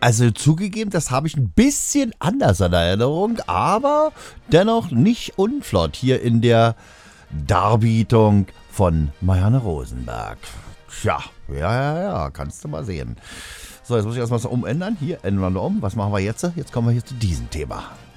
Also zugegeben, das habe ich ein bisschen anders in Erinnerung, aber dennoch nicht unflott hier in der Darbietung von Marianne Rosenberg. Tja, ja, kannst du mal sehen. So, jetzt muss ich erstmal so umändern. Hier ändern wir um. Was machen wir jetzt? Jetzt kommen wir hier zu diesem Thema.